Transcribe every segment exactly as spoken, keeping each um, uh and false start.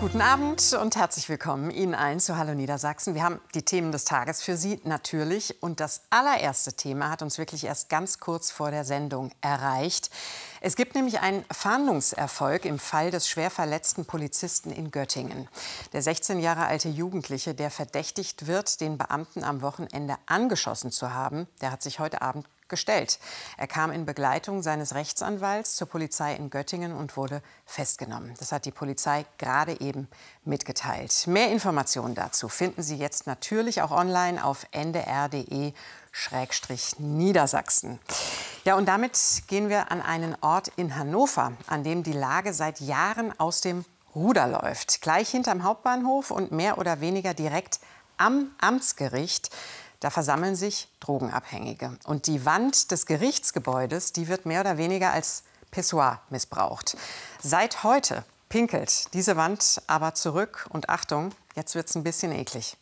Guten Abend und herzlich willkommen Ihnen allen zu Hallo Niedersachsen. Wir haben die Themen des Tages für Sie natürlich. Und das allererste Thema hat uns wirklich erst ganz kurz vor der Sendung erreicht. Es gibt nämlich einen Fahndungserfolg im Fall des schwer verletzten Polizisten in Göttingen. Der sechzehn Jahre alte Jugendliche, der verdächtigt wird, den Beamten am Wochenende angeschossen zu haben, der hat sich heute Abend gestellt. Er kam in Begleitung seines Rechtsanwalts zur Polizei in Göttingen und wurde festgenommen. Das hat die Polizei gerade eben mitgeteilt. Mehr Informationen dazu finden Sie jetzt natürlich auch online auf n d r punkt d e Schrägstrich Niedersachsen. Ja, und damit gehen wir an einen Ort in Hannover, an dem die Lage seit Jahren aus dem Ruder läuft. Gleich hinterm Hauptbahnhof und mehr oder weniger direkt am Amtsgericht. Da versammeln sich Drogenabhängige. Und die Wand des Gerichtsgebäudes, die wird mehr oder weniger als Pissoir missbraucht. Seit heute pinkelt diese Wand aber zurück. Und Achtung, jetzt wird's ein bisschen eklig.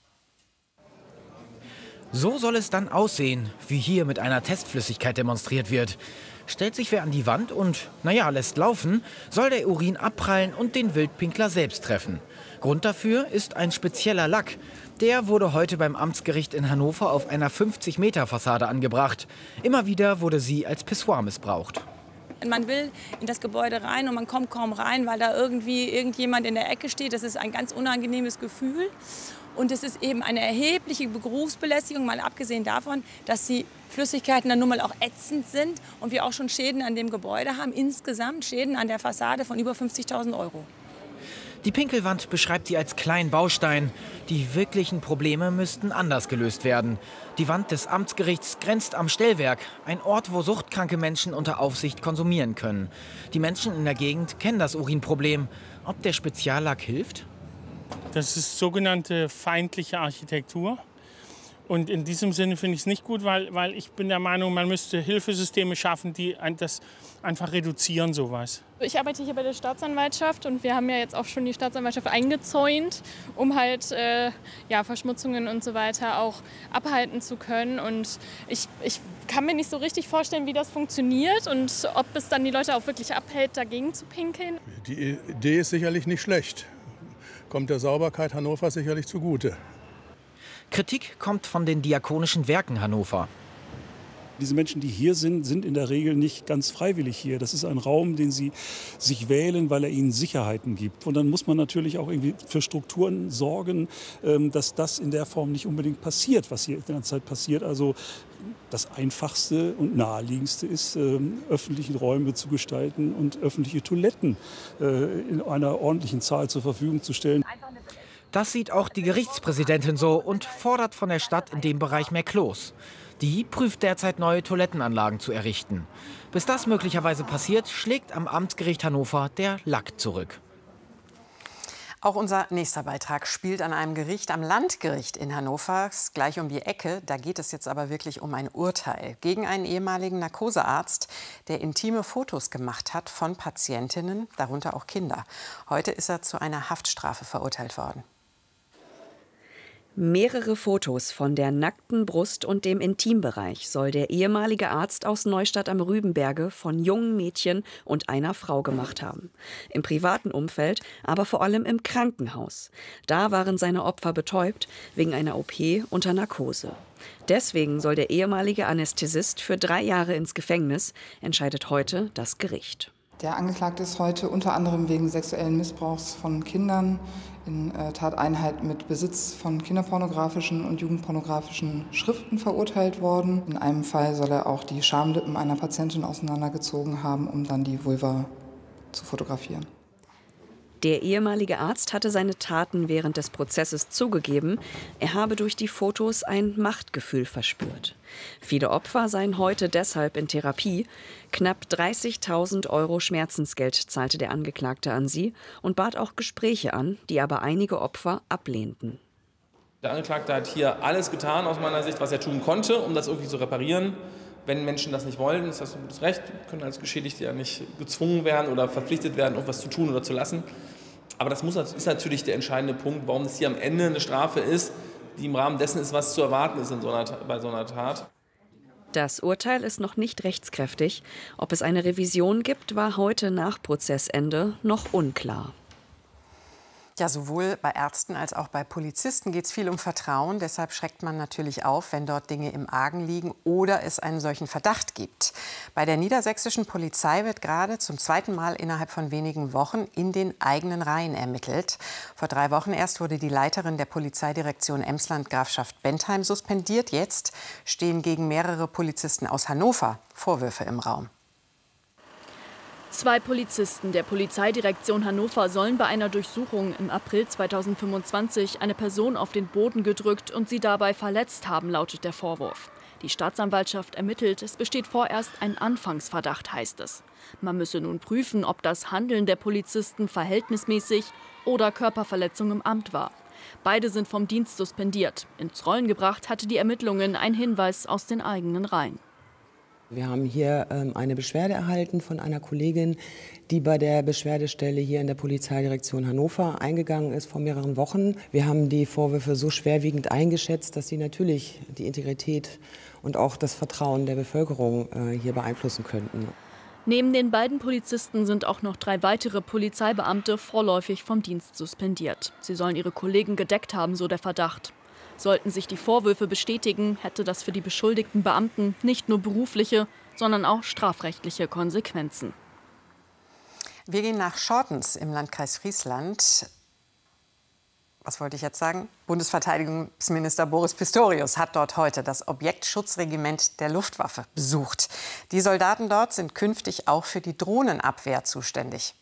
So soll es dann aussehen, wie hier mit einer Testflüssigkeit demonstriert wird. Stellt sich wer an die Wand und, naja, lässt laufen, soll der Urin abprallen und den Wildpinkler selbst treffen. Grund dafür ist ein spezieller Lack. Der wurde heute beim Amtsgericht in Hannover auf einer fünfzig Meter Fassade angebracht. Immer wieder wurde sie als Pissoir missbraucht. Man will in das Gebäude rein und man kommt kaum rein, weil da irgendwie irgendjemand in der Ecke steht. Das ist ein ganz unangenehmes Gefühl. Und es ist eben eine erhebliche Berufsbelästigung, mal abgesehen davon, dass die Flüssigkeiten dann nun mal auch ätzend sind und wir auch schon Schäden an dem Gebäude haben. Insgesamt Schäden an der Fassade von über fünfzigtausend Euro. Die Pinkelwand beschreibt sie als kleinen Baustein. Die wirklichen Probleme müssten anders gelöst werden. Die Wand des Amtsgerichts grenzt am Stellwerk, ein Ort, wo suchtkranke Menschen unter Aufsicht konsumieren können. Die Menschen in der Gegend kennen das Urinproblem. Ob der Speziallack hilft? Das ist sogenannte feindliche Architektur. Und in diesem Sinne finde ich es nicht gut, weil, weil ich bin der Meinung, man müsste Hilfesysteme schaffen, die das einfach reduzieren, sowas. Ich arbeite hier bei der Staatsanwaltschaft und wir haben ja jetzt auch schon die Staatsanwaltschaft eingezäunt, um halt äh, ja, Verschmutzungen und so weiter auch abhalten zu können. Und ich, ich kann mir nicht so richtig vorstellen, wie das funktioniert und ob es dann die Leute auch wirklich abhält, dagegen zu pinkeln. Die Idee ist sicherlich nicht schlecht. Kommt der Sauberkeit Hannover sicherlich zugute. Kritik kommt von den Diakonischen Werken Hannover. Diese Menschen, die hier sind, sind in der Regel nicht ganz freiwillig hier. Das ist ein Raum, den sie sich wählen, weil er ihnen Sicherheiten gibt. Und dann muss man natürlich auch irgendwie für Strukturen sorgen, dass das in der Form nicht unbedingt passiert, was hier in der Zeit passiert. Also das Einfachste und Naheliegendste ist, öffentliche Räume zu gestalten und öffentliche Toiletten in einer ordentlichen Zahl zur Verfügung zu stellen. Das sieht auch die Gerichtspräsidentin so und fordert von der Stadt in dem Bereich mehr Klos. Die prüft derzeit neue Toilettenanlagen zu errichten. Bis das möglicherweise passiert, schlägt am Amtsgericht Hannover der Lack zurück. Auch unser nächster Beitrag spielt an einem Gericht am Landgericht in Hannover, gleich um die Ecke. Da geht es jetzt aber wirklich um ein Urteil gegen einen ehemaligen Narkosearzt, der intime Fotos gemacht hat von Patientinnen, darunter auch Kinder. Heute ist er zu einer Haftstrafe verurteilt worden. Mehrere Fotos von der nackten Brust und dem Intimbereich soll der ehemalige Arzt aus Neustadt am Rübenberge von jungen Mädchen und einer Frau gemacht haben. Im privaten Umfeld, aber vor allem im Krankenhaus. Da waren seine Opfer betäubt wegen einer O P unter Narkose. Deswegen soll der ehemalige Anästhesist für drei Jahre ins Gefängnis, entscheidet heute das Gericht. Der Angeklagte ist heute unter anderem wegen sexuellen Missbrauchs von Kindern in äh, Tateinheit mit Besitz von kinderpornografischen und jugendpornografischen Schriften verurteilt worden. In einem Fall soll er auch die Schamlippen einer Patientin auseinandergezogen haben, um dann die Vulva zu fotografieren. Der ehemalige Arzt hatte seine Taten während des Prozesses zugegeben. Er habe durch die Fotos ein Machtgefühl verspürt. Viele Opfer seien heute deshalb in Therapie. Knapp dreißigtausend Euro Schmerzensgeld zahlte der Angeklagte an sie und bat auch Gespräche an, die aber einige Opfer ablehnten. Der Angeklagte hat hier alles getan, aus meiner Sicht, was er tun konnte, um das irgendwie zu reparieren. Wenn Menschen das nicht wollen, ist das ein gutes Recht. Wir können als Geschädigte ja nicht gezwungen werden oder verpflichtet werden, irgendwas zu tun oder zu lassen. Aber das muss, ist natürlich der entscheidende Punkt, warum es hier am Ende eine Strafe ist, die im Rahmen dessen ist, was zu erwarten ist in so einer, bei so einer Tat. Das Urteil ist noch nicht rechtskräftig. Ob es eine Revision gibt, war heute nach Prozessende noch unklar. Ja, sowohl bei Ärzten als auch bei Polizisten geht es viel um Vertrauen. Deshalb schreckt man natürlich auf, wenn dort Dinge im Argen liegen oder es einen solchen Verdacht gibt. Bei der niedersächsischen Polizei wird gerade zum zweiten Mal innerhalb von wenigen Wochen in den eigenen Reihen ermittelt. Vor drei Wochen erst wurde die Leiterin der Polizeidirektion Emsland-Grafschaft Bentheim suspendiert. Jetzt stehen gegen mehrere Polizisten aus Hannover Vorwürfe im Raum. Zwei Polizisten der Polizeidirektion Hannover sollen bei einer Durchsuchung im April zweitausendfünfundzwanzig eine Person auf den Boden gedrückt und sie dabei verletzt haben, lautet der Vorwurf. Die Staatsanwaltschaft ermittelt, es besteht vorerst ein Anfangsverdacht, heißt es. Man müsse nun prüfen, ob das Handeln der Polizisten verhältnismäßig oder Körperverletzung im Amt war. Beide sind vom Dienst suspendiert. Ins Rollen gebracht hatte die Ermittlungen ein Hinweis aus den eigenen Reihen. Wir haben hier ähm, eine Beschwerde erhalten von einer Kollegin, die bei der Beschwerdestelle hier in der Polizeidirektion Hannover eingegangen ist vor mehreren Wochen. Wir haben die Vorwürfe so schwerwiegend eingeschätzt, dass sie natürlich die Integrität und auch das Vertrauen der Bevölkerung äh, hier beeinflussen könnten. Neben den beiden Polizisten sind auch noch drei weitere Polizeibeamte vorläufig vom Dienst suspendiert. Sie sollen ihre Kollegen gedeckt haben, so der Verdacht. Sollten sich die Vorwürfe bestätigen, hätte das für die beschuldigten Beamten nicht nur berufliche, sondern auch strafrechtliche Konsequenzen. Wir gehen nach Schortens im Landkreis Friesland. Was wollte ich jetzt sagen? Bundesverteidigungsminister Boris Pistorius hat dort heute das Objektschutzregiment der Luftwaffe besucht. Die Soldaten dort sind künftig auch für die Drohnenabwehr zuständig.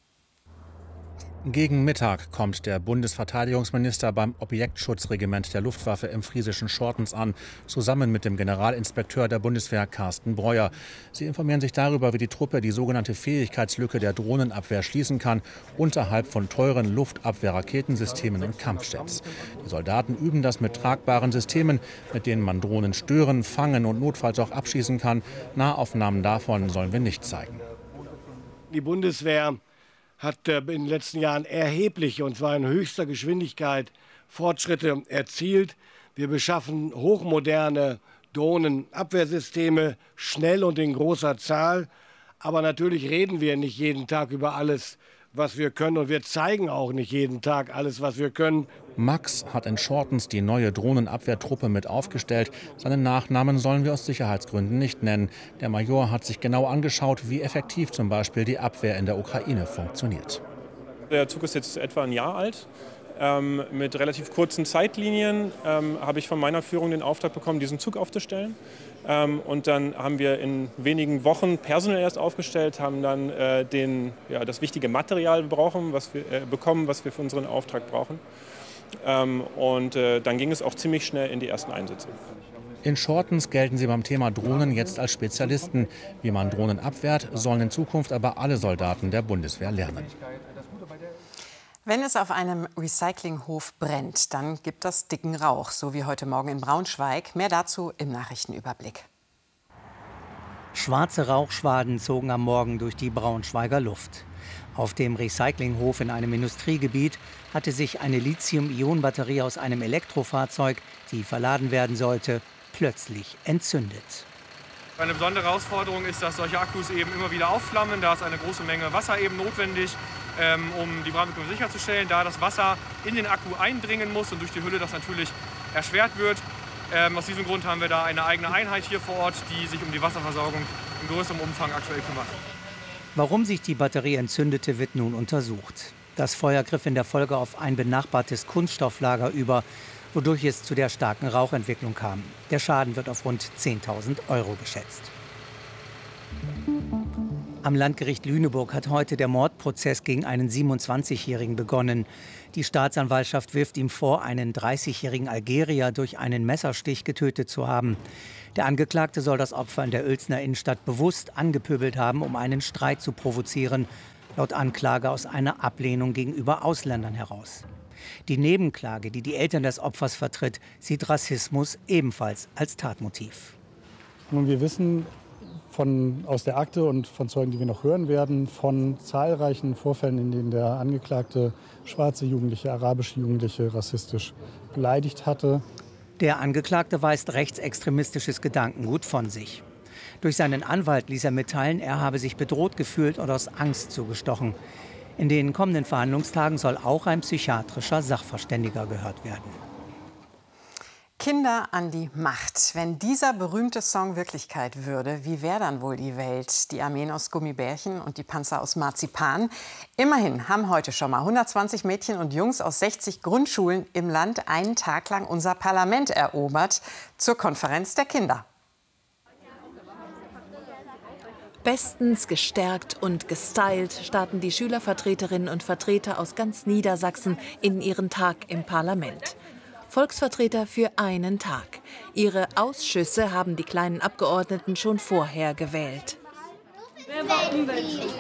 Gegen Mittag kommt der Bundesverteidigungsminister beim Objektschutzregiment der Luftwaffe im friesischen Schortens an, zusammen mit dem Generalinspekteur der Bundeswehr Carsten Breuer. Sie informieren sich darüber, wie die Truppe die sogenannte Fähigkeitslücke der Drohnenabwehr schließen kann, unterhalb von teuren Luftabwehrraketensystemen und Kampfjets. Die Soldaten üben das mit tragbaren Systemen, mit denen man Drohnen stören, fangen und notfalls auch abschießen kann. Nahaufnahmen davon sollen wir nicht zeigen. Die Bundeswehr hat in den letzten Jahren erhebliche, und zwar in höchster Geschwindigkeit, Fortschritte erzielt. Wir beschaffen hochmoderne Drohnenabwehrsysteme, schnell und in großer Zahl. Aber natürlich reden wir nicht jeden Tag über alles, was wir können. Und wir zeigen auch nicht jeden Tag alles, was wir können. Max hat in Schortens die neue Drohnenabwehrtruppe mit aufgestellt. Seinen Nachnamen sollen wir aus Sicherheitsgründen nicht nennen. Der Major hat sich genau angeschaut, wie effektiv zum Beispiel die Abwehr in der Ukraine funktioniert. Der Zug ist jetzt etwa ein Jahr alt. Ähm, mit relativ kurzen Zeitlinien ähm, habe ich von meiner Führung den Auftrag bekommen, diesen Zug aufzustellen. Ähm, und dann haben wir in wenigen Wochen personell erst aufgestellt, haben dann äh, den, ja, das wichtige Material brauchen, was wir, äh, bekommen, was wir für unseren Auftrag brauchen. Ähm, und äh, dann ging es auch ziemlich schnell in die ersten Einsätze. In Schortens gelten sie beim Thema Drohnen jetzt als Spezialisten. Wie man Drohnen abwehrt, sollen in Zukunft aber alle Soldaten der Bundeswehr lernen. Wenn es auf einem Recyclinghof brennt, dann gibt das dicken Rauch, so wie heute Morgen in Braunschweig. Mehr dazu im Nachrichtenüberblick. Schwarze Rauchschwaden zogen am Morgen durch die Braunschweiger Luft. Auf dem Recyclinghof in einem Industriegebiet hatte sich eine Lithium-Ionen-Batterie aus einem Elektrofahrzeug, die verladen werden sollte, plötzlich entzündet. Eine besondere Herausforderung ist, dass solche Akkus eben immer wieder aufflammen. Da ist eine große Menge Wasser eben notwendig, ähm, um die Brandbekämpfung sicherzustellen. Da das Wasser in den Akku eindringen muss und durch die Hülle das natürlich erschwert wird. Ähm, aus diesem Grund haben wir da eine eigene Einheit hier vor Ort, die sich um die Wasserversorgung in größerem Umfang aktuell kümmert. Warum sich die Batterie entzündete, wird nun untersucht. Das Feuer griff in der Folge auf ein benachbartes Kunststofflager über, wodurch es zu der starken Rauchentwicklung kam. Der Schaden wird auf rund zehntausend Euro geschätzt. Am Landgericht Lüneburg hat heute der Mordprozess gegen einen siebenundzwanzigjährigen begonnen. Die Staatsanwaltschaft wirft ihm vor, einen dreißigjährigen Algerier durch einen Messerstich getötet zu haben. Der Angeklagte soll das Opfer in der Uelzner Innenstadt bewusst angepöbelt haben, um einen Streit zu provozieren. Laut Anklage aus einer Ablehnung gegenüber Ausländern heraus. Die Nebenklage, die die Eltern des Opfers vertritt, sieht Rassismus ebenfalls als Tatmotiv. Nun, wir wissen von, aus der Akte und von Zeugen, die wir noch hören werden, von zahlreichen Vorfällen, in denen der Angeklagte schwarze Jugendliche, arabische Jugendliche rassistisch beleidigt hatte. Der Angeklagte weist rechtsextremistisches Gedankengut von sich. Durch seinen Anwalt ließ er mitteilen, er habe sich bedroht gefühlt und aus Angst zugestochen. In den kommenden Verhandlungstagen soll auch ein psychiatrischer Sachverständiger gehört werden. Kinder an die Macht. Wenn dieser berühmte Song Wirklichkeit würde, wie wäre dann wohl die Welt? Die Armeen aus Gummibärchen und die Panzer aus Marzipan. Immerhin haben heute schon mal hundertzwanzig Mädchen und Jungs aus sechzig Grundschulen im Land einen Tag lang unser Parlament erobert zur Konferenz der Kinder. Bestens gestärkt und gestylt starten die Schülervertreterinnen und Vertreter aus ganz Niedersachsen in ihren Tag im Parlament. Volksvertreter für einen Tag. Ihre Ausschüsse haben die kleinen Abgeordneten schon vorher gewählt. Wer war Umweltschutz?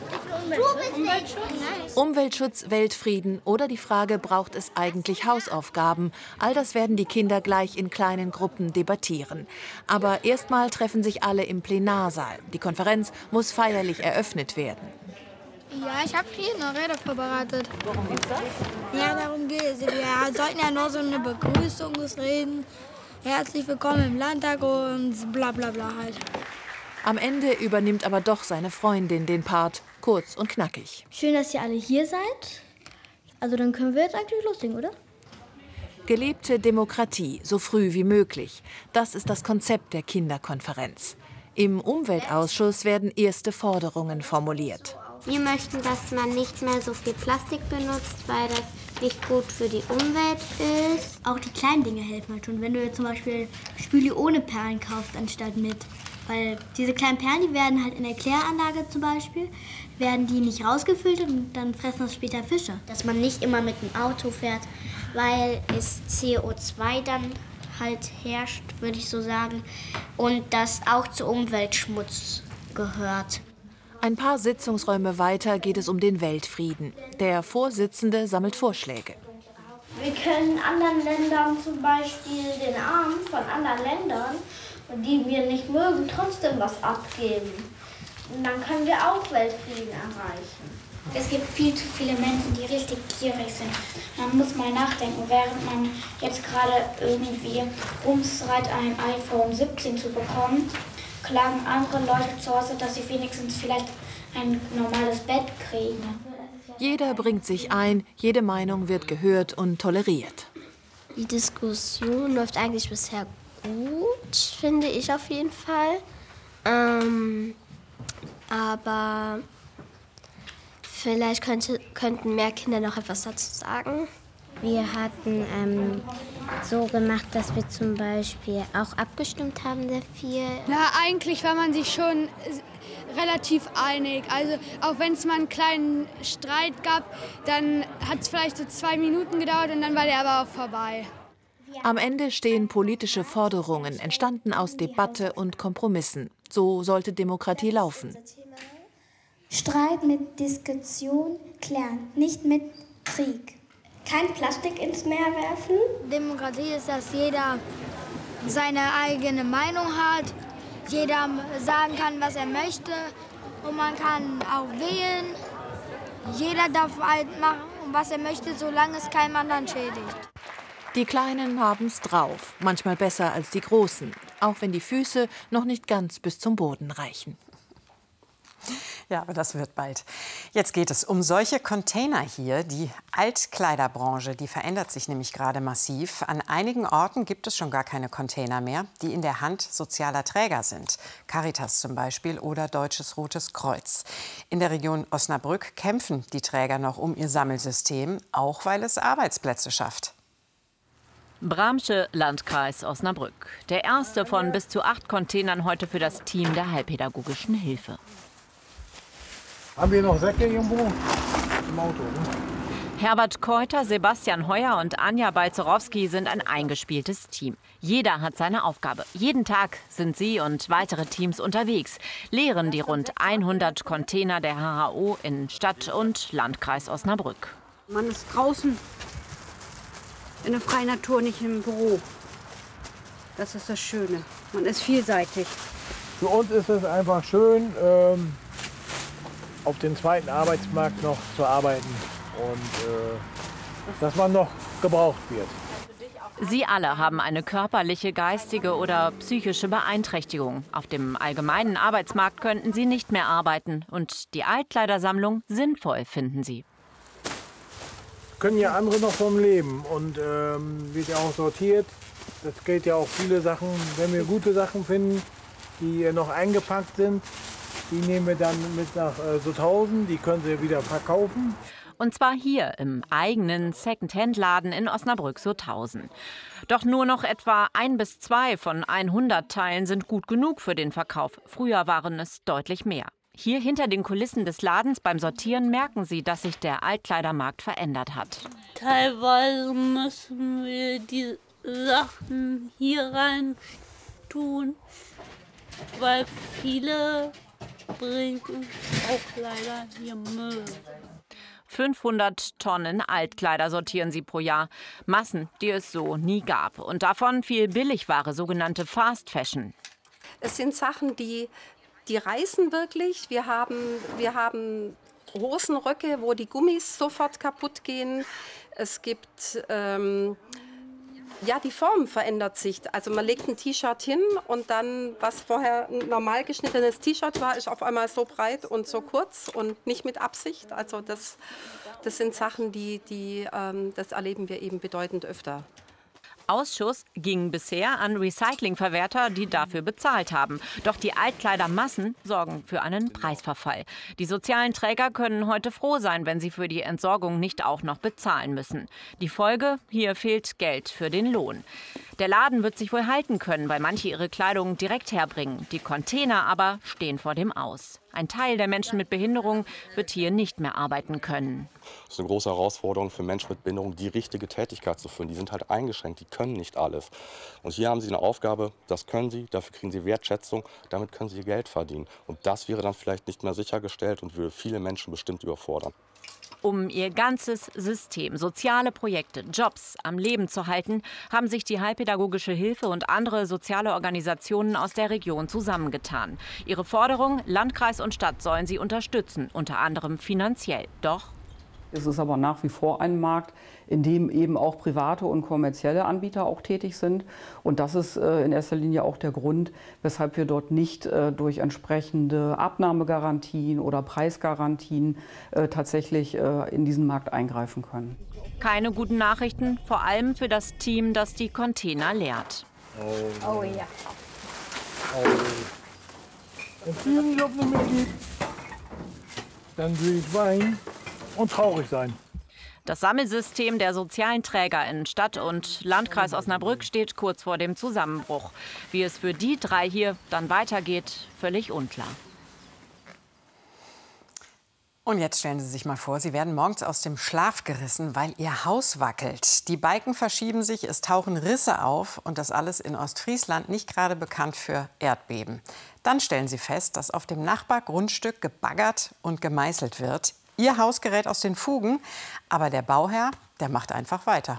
Umweltschutz? Umweltschutz, Weltfrieden oder die Frage, braucht es eigentlich Hausaufgaben? All das werden die Kinder gleich in kleinen Gruppen debattieren. Aber erstmal treffen sich alle im Plenarsaal. Die Konferenz muss feierlich eröffnet werden. Ja, ich habe hier eine Rede vorbereitet. Worum geht's da? Ja, darum geht es. Wir sollten ja nur so eine Begrüßungsreden. Herzlich willkommen im Landtag und bla bla bla halt. Am Ende übernimmt aber doch seine Freundin den Part, kurz und knackig. Schön, dass ihr alle hier seid. Also dann können wir jetzt eigentlich loslegen, oder? Gelebte Demokratie, so früh wie möglich. Das ist das Konzept der Kinderkonferenz. Im Umweltausschuss werden erste Forderungen formuliert. Wir möchten, dass man nicht mehr so viel Plastik benutzt, weil das nicht gut für die Umwelt ist. Auch die kleinen Dinge helfen halt schon. Wenn du jetzt zum Beispiel Spüli ohne Perlen kaufst, anstatt mit. Weil diese kleinen Perlen, die werden halt in der Kläranlage zum Beispiel, werden die nicht rausgefiltert und dann fressen das später Fische. Dass man nicht immer mit dem Auto fährt, weil es C O zwei dann halt herrscht, würde ich so sagen. Und das auch zu Umweltschmutz gehört. Ein paar Sitzungsräume weiter geht es um den Weltfrieden. Der Vorsitzende sammelt Vorschläge. Wir können anderen Ländern zum Beispiel den Armen von anderen Ländern, die wir nicht mögen, trotzdem was abgeben. Und dann können wir auch Weltfrieden erreichen. Es gibt viel zu viele Menschen, die richtig gierig sind. Man muss mal nachdenken, während man jetzt gerade irgendwie rumschreit, ein iPhone siebzehn zu bekommen, klagen andere Leute zu Hause, dass sie wenigstens vielleicht ein normales Bett kriegen. Jeder bringt sich ein, jede Meinung wird gehört und toleriert. Die Diskussion läuft eigentlich bisher gut, finde ich auf jeden Fall. Ähm, aber vielleicht könnte, könnten mehr Kinder noch etwas dazu sagen. Wir hatten ähm, so gemacht, dass wir zum Beispiel auch abgestimmt haben, sehr viel. Na, eigentlich war man sich schon relativ einig. Also auch wenn es mal einen kleinen Streit gab, dann hat es vielleicht so zwei Minuten gedauert und dann war der aber auch vorbei. Am Ende stehen politische Forderungen, entstanden aus Debatte und Kompromissen. So sollte Demokratie laufen. Streit mit Diskussion klären, nicht mit Krieg. Kein Plastik ins Meer werfen. Demokratie ist, dass jeder seine eigene Meinung hat, jeder sagen kann, was er möchte und man kann auch wählen. Jeder darf halt machen, was er möchte, solange es keinem anderen schädigt. Die Kleinen haben's drauf, manchmal besser als die Großen, auch wenn die Füße noch nicht ganz bis zum Boden reichen. Ja, aber das wird bald. Jetzt geht es um solche Container hier. Die Altkleiderbranche, die verändert sich nämlich gerade massiv. An einigen Orten gibt es schon gar keine Container mehr, die in der Hand sozialer Träger sind. Caritas zum Beispiel oder Deutsches Rotes Kreuz. In der Region Osnabrück kämpfen die Träger noch um ihr Sammelsystem, auch weil es Arbeitsplätze schafft. Bramsche, Landkreis Osnabrück. Der erste von bis zu acht Containern heute für das Team der Heilpädagogischen Hilfe. Haben wir noch Säcke irgendwo im Auto? Ne? Herbert Keuter, Sebastian Heuer und Anja Balzerowski sind ein eingespieltes Team. Jeder hat seine Aufgabe. Jeden Tag sind sie und weitere Teams unterwegs, leeren die rund hundert Container der H H O in Stadt und Landkreis Osnabrück. Man ist draußen in der freien Natur, nicht im Büro. Das ist das Schöne. Man ist vielseitig. Für uns ist es einfach schön, ähm, auf den zweiten Arbeitsmarkt noch zu arbeiten und äh, dass man noch gebraucht wird. Sie alle haben eine körperliche, geistige oder psychische Beeinträchtigung. Auf dem allgemeinen Arbeitsmarkt könnten sie nicht mehr arbeiten. Und die Altkleidersammlung sinnvoll, finden sie. Können ja andere noch vom Leben und ähm, wird ja auch sortiert. Das gilt ja auch viele Sachen, wenn wir gute Sachen finden, die noch eingepackt sind, die nehmen wir dann mit nach äh, Sutthausen, die können Sie wieder verkaufen. Und zwar hier im eigenen Second-Hand-Laden in Osnabrück-Sutthausen. Doch nur noch etwa ein bis zwei von hundert Teilen sind gut genug für den Verkauf. Früher waren es deutlich mehr. Hier hinter den Kulissen des Ladens beim Sortieren merken Sie, dass sich der Altkleidermarkt verändert hat. Teilweise müssen wir die Sachen hier rein tun, weil viele bringen auch leider hier Müll. fünfhundert Tonnen Altkleider sortieren sie pro Jahr. Massen, die es so nie gab. Und davon viel Billigware, sogenannte Fast Fashion. Es sind Sachen, die, die reißen wirklich. Wir haben, wir haben Hosenröcke, wo die Gummis sofort kaputt gehen. Es gibt... Ähm, Ja, die Form verändert sich. Also man legt ein T-Shirt hin und dann, was vorher ein normal geschnittenes T-Shirt war, ist auf einmal so breit und so kurz und nicht mit Absicht. Also das, das sind Sachen, die, die, ähm, das erleben wir eben bedeutend öfter. Ausschuss ging bisher an Recyclingverwerter, die dafür bezahlt haben. Doch die Altkleidermassen sorgen für einen Preisverfall. Die sozialen Träger können heute froh sein, wenn sie für die Entsorgung nicht auch noch bezahlen müssen. Die Folge? Hier fehlt Geld für den Lohn. Der Laden wird sich wohl halten können, weil manche ihre Kleidung direkt herbringen. Die Container aber stehen vor dem Aus. Ein Teil der Menschen mit Behinderung wird hier nicht mehr arbeiten können. Das ist eine große Herausforderung für Menschen mit Behinderung, die richtige Tätigkeit zu führen. Die sind halt eingeschränkt, die können nicht alles. Und hier haben sie eine Aufgabe, das können sie, dafür kriegen sie Wertschätzung, damit können sie ihr Geld verdienen. Und das wäre dann vielleicht nicht mehr sichergestellt und würde viele Menschen bestimmt überfordern. Um ihr ganzes System, soziale Projekte, Jobs am Leben zu halten, haben sich die Heilpädagogische Hilfe und andere soziale Organisationen aus der Region zusammengetan. Ihre Forderung, Landkreis und Stadt sollen sie unterstützen, unter anderem finanziell. Doch es ist aber nach wie vor ein Markt, in dem eben auch private und kommerzielle Anbieter auch tätig sind. Und das ist äh, in erster Linie auch der Grund, weshalb wir dort nicht äh, durch entsprechende Abnahmegarantien oder Preisgarantien äh, tatsächlich äh, in diesen Markt eingreifen können. Keine guten Nachrichten, vor allem für das Team, das die Container leert. Oh, oh ja. Oh. Wenn es diesen Job nicht mehr gibt, dann will ich weinen und traurig sein. Das Sammelsystem der sozialen Träger in Stadt und Landkreis Osnabrück steht kurz vor dem Zusammenbruch. Wie es für die drei hier dann weitergeht, völlig unklar. Und jetzt stellen Sie sich mal vor, Sie werden morgens aus dem Schlaf gerissen, weil Ihr Haus wackelt. Die Balken verschieben sich, es tauchen Risse auf und das alles in Ostfriesland, nicht gerade bekannt für Erdbeben. Dann stellen Sie fest, dass auf dem Nachbargrundstück gebaggert und gemeißelt wird. Ihr Haus gerät aus den Fugen, aber der Bauherr, der macht einfach weiter.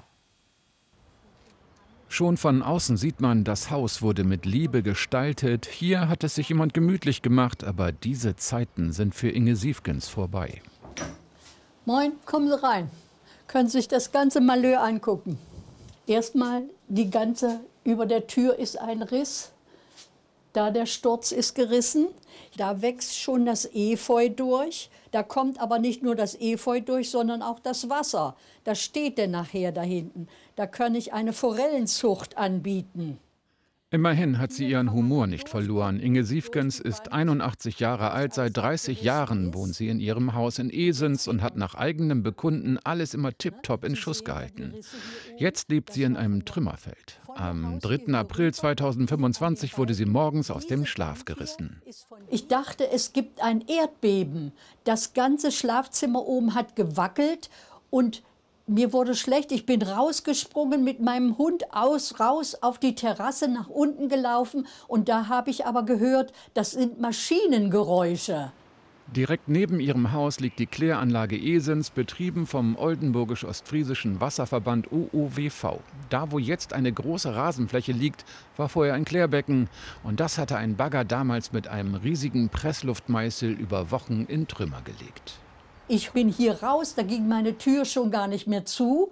Schon von außen sieht man, das Haus wurde mit Liebe gestaltet. Hier hat es sich jemand gemütlich gemacht, aber diese Zeiten sind für Inge Siefgens vorbei. Moin, kommen Sie rein. Können Sie sich das ganze Malheur angucken. Erstmal, die ganze, über der Tür ist ein Riss. Da der Sturz ist gerissen. Da wächst schon das Efeu durch. Da kommt aber nicht nur das Efeu durch, sondern auch das Wasser. Das steht denn nachher da hinten. Da kann ich eine Forellenzucht anbieten. Immerhin hat sie ihren Humor nicht verloren. Inge Siefgens ist einundachtzig Jahre alt. Seit dreißig Jahren wohnt sie in ihrem Haus in Esens und hat nach eigenem Bekunden alles immer tipptopp in Schuss gehalten. Jetzt lebt sie in einem Trümmerfeld. Am dritten April zweitausendfünfundzwanzig wurde sie morgens aus dem Schlaf gerissen. Ich dachte, es gibt ein Erdbeben. Das ganze Schlafzimmer oben hat gewackelt und mir wurde schlecht. Ich bin rausgesprungen mit meinem Hund aus, raus auf die Terrasse, nach unten gelaufen. Und da habe ich aber gehört, das sind Maschinengeräusche. Direkt neben ihrem Haus liegt die Kläranlage Esens, betrieben vom Oldenburgisch-Ostfriesischen Wasserverband O O W V. Da, wo jetzt eine große Rasenfläche liegt, war vorher ein Klärbecken. Und das hatte ein Bagger damals mit einem riesigen Pressluftmeißel über Wochen in Trümmer gelegt. Ich bin hier raus, da ging meine Tür schon gar nicht mehr zu.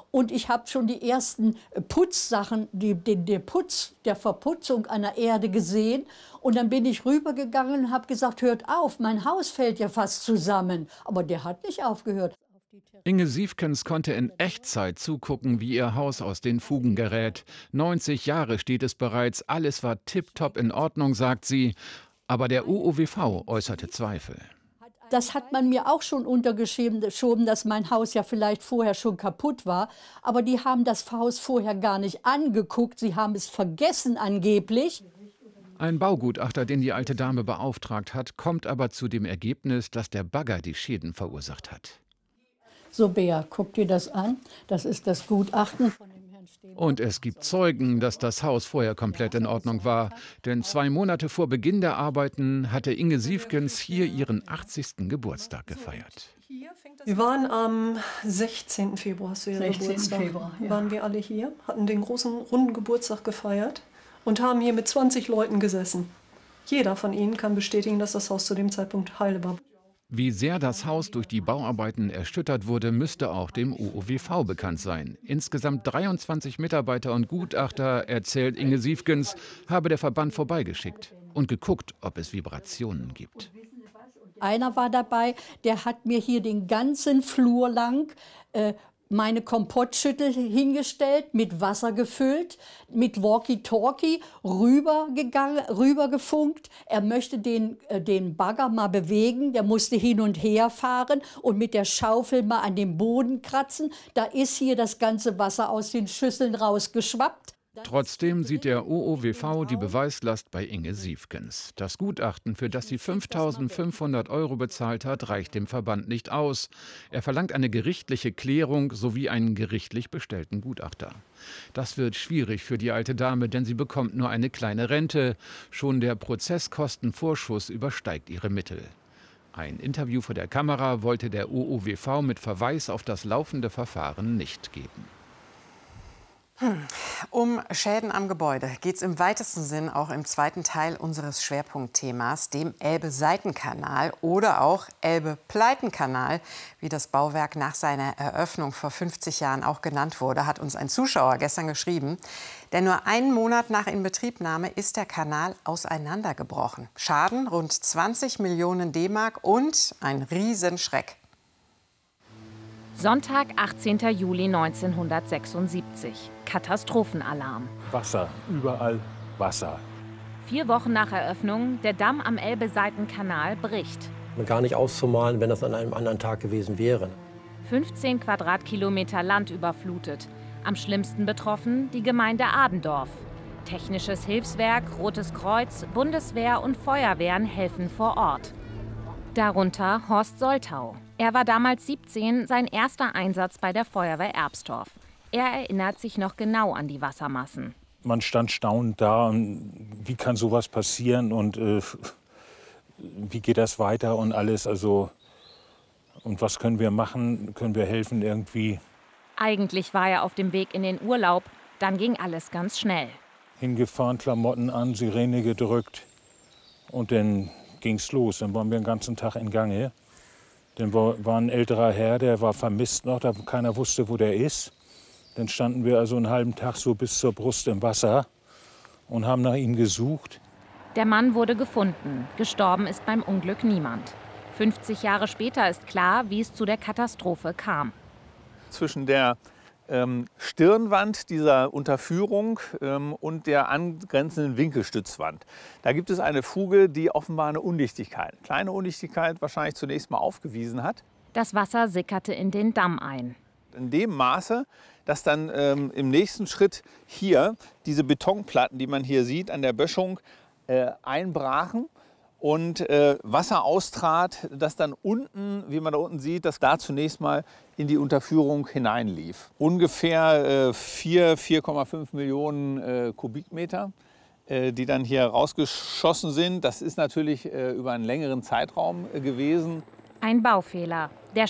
Und ich habe schon die ersten Putzsachen, die, den, der Putz der Verputzung an der Erde gesehen. Und dann bin ich rübergegangen und habe gesagt, hört auf, mein Haus fällt ja fast zusammen. Aber der hat nicht aufgehört. Inge Siefkens konnte in Echtzeit zugucken, wie ihr Haus aus den Fugen gerät. neunzig Jahre steht es bereits, alles war tipptopp in Ordnung, sagt sie. Aber der U O W V äußerte Zweifel. Das hat man mir auch schon untergeschoben, dass mein Haus ja vielleicht vorher schon kaputt war. Aber die haben das Haus vorher gar nicht angeguckt. Sie haben es vergessen angeblich. Ein Baugutachter, den die alte Dame beauftragt hat, kommt aber zu dem Ergebnis, dass der Bagger die Schäden verursacht hat. So, Bea, guck dir das an. Das ist das Gutachten von dem Herrn Stehn. Und es gibt Zeugen, dass das Haus vorher komplett in Ordnung war. Denn zwei Monate vor Beginn der Arbeiten hatte Inge Siefkens hier ihren achtzigsten Geburtstag gefeiert. Wir waren am sechzehnten Februar, hast du ja Geburtstag, Februar, ja. waren wir alle hier, hatten den großen runden Geburtstag gefeiert und haben hier mit zwanzig Leuten gesessen. Jeder von ihnen kann bestätigen, dass das Haus zu dem Zeitpunkt heile war. Wie sehr das Haus durch die Bauarbeiten erschüttert wurde, müsste auch dem U O W V bekannt sein. Insgesamt dreiundzwanzig Mitarbeiter und Gutachter, erzählt Inge Siefkens, habe der Verband vorbeigeschickt und geguckt, ob es Vibrationen gibt. Einer war dabei, der hat mir hier den ganzen Flur lang äh, meine Kompottschüttel hingestellt, mit Wasser gefüllt, mit Walkie-Talkie rübergegangen, rübergefunkt. Er möchte den, äh, den Bagger mal bewegen, der musste hin und her fahren und mit der Schaufel mal an dem Boden kratzen. Da ist hier das ganze Wasser aus den Schüsseln rausgeschwappt. Trotzdem sieht der U O W V die Beweislast bei Inge Siefkens. Das Gutachten, für das sie fünftausendfünfhundert Euro bezahlt hat, reicht dem Verband nicht aus. Er verlangt eine gerichtliche Klärung sowie einen gerichtlich bestellten Gutachter. Das wird schwierig für die alte Dame, denn sie bekommt nur eine kleine Rente. Schon der Prozesskostenvorschuss übersteigt ihre Mittel. Ein Interview vor der Kamera wollte der U O W V mit Verweis auf das laufende Verfahren nicht geben. Um Schäden am Gebäude geht es im weitesten Sinn auch im zweiten Teil unseres Schwerpunktthemas, dem Elbe-Seitenkanal oder auch Elbe-Pleitenkanal, wie das Bauwerk nach seiner Eröffnung vor fünfzig Jahren auch genannt wurde, hat uns ein Zuschauer gestern geschrieben. Denn nur einen Monat nach Inbetriebnahme ist der Kanal auseinandergebrochen. Schaden rund zwanzig Millionen D-Mark und ein Riesenschreck. Sonntag, achtzehnten Juli neunzehnhundertsechsundsiebzig. Katastrophenalarm. Wasser, überall Wasser. Vier Wochen nach Eröffnung, der Damm am Elbe-Seitenkanal bricht. Gar nicht auszumalen, wenn das an einem anderen Tag gewesen wäre. fünfzehn Quadratkilometer Land überflutet. Am schlimmsten betroffen die Gemeinde Adendorf. Technisches Hilfswerk, Rotes Kreuz, Bundeswehr und Feuerwehren helfen vor Ort. Darunter Horst Soltau. Er war damals siebzehn, sein erster Einsatz bei der Feuerwehr Erbstorf. Er erinnert sich noch genau an die Wassermassen. Man stand staunend da, und wie kann sowas passieren und äh, wie geht das weiter und alles. Also, und was können wir machen, können wir helfen irgendwie. Eigentlich war er auf dem Weg in den Urlaub, dann ging alles ganz schnell. Hingefahren, Klamotten an, Sirene gedrückt und dann ging's los. Dann waren wir den ganzen Tag in Gange. Dann war, war ein älterer Herr, der war vermisst noch, da keiner wusste, wo der ist. Dann standen wir also einen halben Tag so bis zur Brust im Wasser und haben nach ihm gesucht. Der Mann wurde gefunden. Gestorben ist beim Unglück niemand. fünfzig Jahre später ist klar, wie es zu der Katastrophe kam. Zwischen der ähm, Stirnwand dieser Unterführung ähm, und der angrenzenden Winkelstützwand. Da gibt es eine Fuge, die offenbar eine Undichtigkeit, kleine Undichtigkeit wahrscheinlich zunächst mal aufgewiesen hat. Das Wasser sickerte in den Damm ein. In dem Maße, dass dann ähm, im nächsten Schritt hier diese Betonplatten, die man hier sieht an der Böschung, äh, einbrachen und äh, Wasser austrat, das dann unten, wie man da unten sieht, dass da zunächst mal in die Unterführung hineinlief. Ungefähr äh, vier, vier Komma fünf Millionen äh, Kubikmeter, äh, die dann hier rausgeschossen sind. Das ist natürlich äh, über einen längeren Zeitraum äh, gewesen. Ein Baufehler.